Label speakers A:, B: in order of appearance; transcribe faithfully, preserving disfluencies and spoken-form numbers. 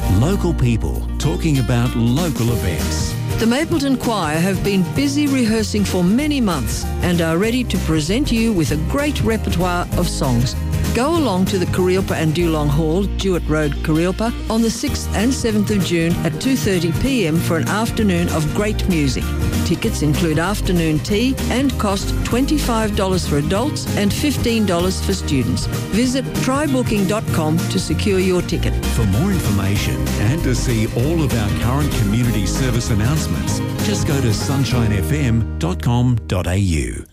A: Local people talking about local events.
B: The Mapleton Choir have been busy rehearsing for many months and are ready to present you with a great repertoire of songs. Go along to the Kurilpa and Dulong Hall, Jewett Road, Kurilpa, on the sixth and seventh of June at two thirty p m for an afternoon of great music. Tickets include afternoon tea and cost twenty-five dollars for adults and fifteen dollars for students. Visit try booking dot com to secure your ticket.
A: For more information and to see all of our current community service announcements, just go to sunshine f m dot com dot a u.